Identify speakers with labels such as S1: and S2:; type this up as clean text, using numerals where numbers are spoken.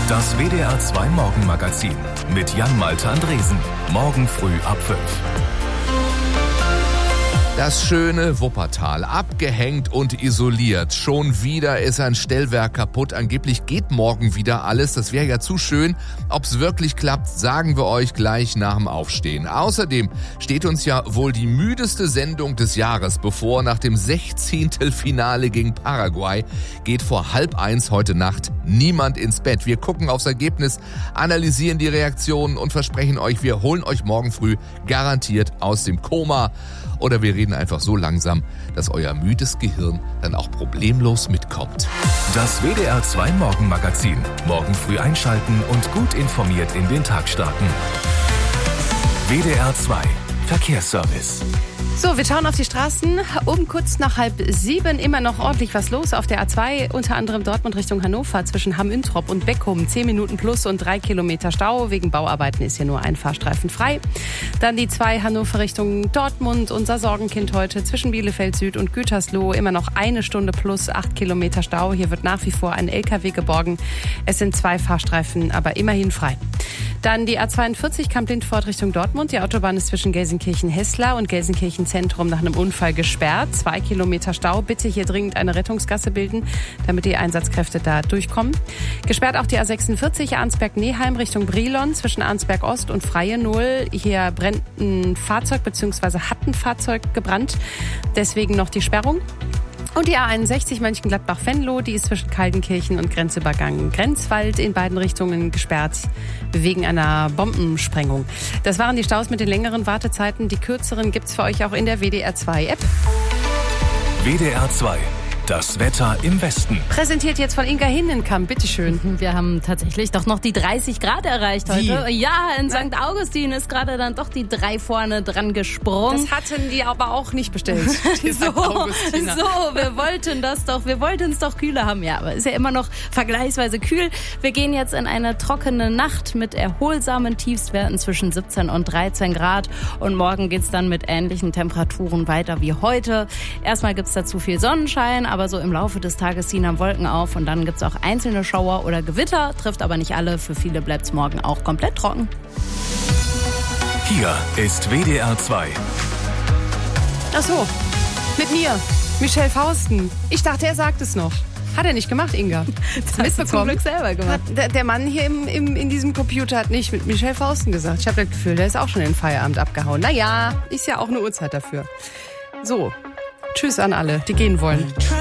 S1: Das WDR 2 Morgenmagazin mit Jan-Malte Andresen. Morgen früh ab 5.
S2: Das schöne Wuppertal, abgehängt und isoliert. Schon wieder ist ein Stellwerk kaputt. Angeblich geht morgen wieder alles. Das wäre ja zu schön. Ob's wirklich klappt, sagen wir euch gleich nach dem Aufstehen. Außerdem steht uns ja wohl die müdeste Sendung des Jahres bevor. Nach dem 16. Finale gegen Paraguay geht vor 12:30 heute Nacht niemand ins Bett. Wir gucken aufs Ergebnis, analysieren die Reaktionen und versprechen euch, wir holen euch morgen früh garantiert aus dem Koma. Oder wir reden einfach so langsam, dass euer müdes Gehirn dann auch problemlos mitkommt.
S1: Das WDR 2 Morgenmagazin. Morgen früh einschalten und gut informiert in den Tag starten. WDR 2 Verkehrsservice.
S3: So, wir schauen auf die Straßen. Um kurz nach 6:30 immer noch ordentlich was los auf der A2, unter anderem Dortmund Richtung Hannover zwischen Hamm-Üntrop und Beckum. 10 Minuten plus und 3 Kilometer Stau. Wegen Bauarbeiten ist hier nur ein Fahrstreifen frei. Dann die 2 Hannover Richtung Dortmund, unser Sorgenkind heute zwischen Bielefeld Süd und Gütersloh. Immer noch 1 Stunde plus 8 Kilometer Stau. Hier wird nach wie vor ein LKW geborgen. Es sind 2 Fahrstreifen, aber immerhin frei. Dann die A42 Kamp-Lindfort Richtung Dortmund. Die Autobahn ist zwischen Gelsenkirchen-Hesslar und Gelsenkirchen-Zentrum nach einem Unfall gesperrt. 2 Kilometer Stau. Bitte hier dringend eine Rettungsgasse bilden, damit die Einsatzkräfte da durchkommen. Gesperrt auch die A46 Arnsberg-Neheim Richtung Brilon zwischen Arnsberg-Ost und Freie Null. Hier brennt ein Fahrzeug bzw. hat ein Fahrzeug gebrannt. Deswegen noch die Sperrung. Und die A61 Mönchengladbach-Venlo, die ist zwischen Kaldenkirchen und Grenzübergang Grenzwald in beiden Richtungen gesperrt wegen einer Bombensprengung. Das waren die Staus mit den längeren Wartezeiten. Die kürzeren gibt's für euch auch in der WDR 2 App.
S1: WDR 2. Das Wetter im Westen.
S3: Präsentiert jetzt von Inga Hinnenkamp, bitteschön.
S4: Wir haben tatsächlich doch noch die 30 Grad erreicht heute.
S3: Wie?
S4: Ja, in St. Augustin ist gerade dann doch die 3 vorne dran gesprungen.
S3: Das hatten die aber auch nicht bestellt. Die
S4: So,
S3: St. Augustiner.
S4: wir wollten es doch kühler haben. Ja, aber ist ja immer noch vergleichsweise kühl. Wir gehen jetzt in eine trockene Nacht mit erholsamen Tiefstwerten zwischen 17 und 13 Grad. Und morgen geht's dann mit ähnlichen Temperaturen weiter wie heute. Erstmal gibt's dazu viel Sonnenschein, aber so im Laufe des Tages ziehen dann Wolken auf und dann gibt's auch einzelne Schauer oder Gewitter, trifft aber nicht alle. Für viele bleibt's morgen auch komplett trocken.
S1: Hier ist WDR 2.
S3: Ach so, mit mir, Michelle Fausten. Ich dachte, er sagt es noch. Hat er nicht gemacht, Inga?
S4: Das hast du zum Glück selber gemacht.
S3: Der Mann hier in diesem Computer hat nicht mit Michelle Fausten gesagt. Ich habe das Gefühl, der ist auch schon in den Feierabend abgehauen. Naja, ist ja auch eine Uhrzeit dafür. So, tschüss an alle, die gehen wollen.